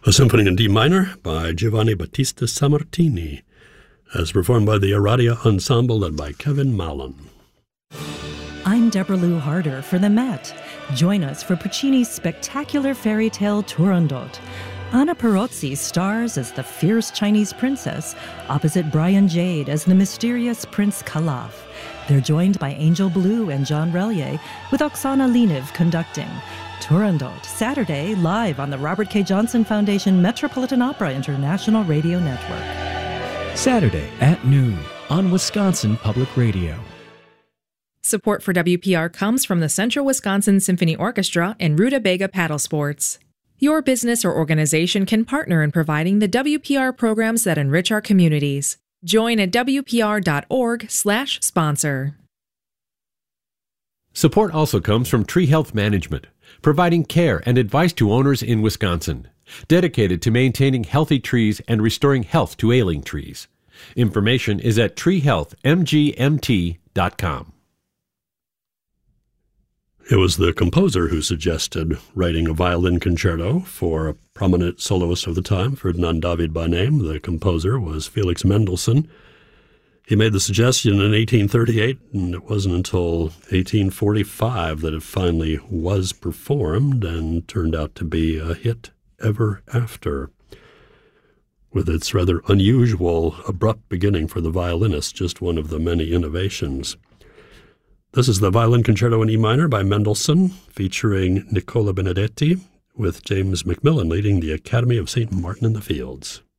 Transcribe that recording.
A symphony in D minor by Giovanni Battista Sammartini, as performed by the Aradia Ensemble led by Kevin Mallon. I'm Deborah Lou Harder for the Met. Join us for Puccini's spectacular fairy tale Turandot. Anna Perozzi stars as the fierce Chinese princess, opposite Brian Jade as the mysterious Prince Kalaf. They're joined by Angel Blue and John Relier, with Oksana Leniv conducting. Turandot, Saturday, live on the Robert K. Johnson Foundation Metropolitan Opera International Radio Network. Saturday at noon on Wisconsin Public Radio. Support for WPR comes from the Central Wisconsin Symphony Orchestra and Rutabaga Paddle Sports. Your business or organization can partner in providing the WPR programs that enrich our communities. Join at wpr.org/sponsor. Support also comes from Tree Health Management, providing care and advice to owners in Wisconsin, dedicated to maintaining healthy trees and restoring health to ailing trees. Information is at treehealthmgmt.com. It was the composer who suggested writing a violin concerto for a prominent soloist of the time, Ferdinand David by name. The composer was Felix Mendelssohn. He made the suggestion in 1838, and it wasn't until 1845 that it finally was performed and turned out to be a hit ever after. With its rather unusual, abrupt beginning for the violinist, just one of the many innovations. This is the Violin Concerto in E minor by Mendelssohn, featuring Nicola Benedetti, with James Macmillan leading the Academy of St. Martin in the Fields.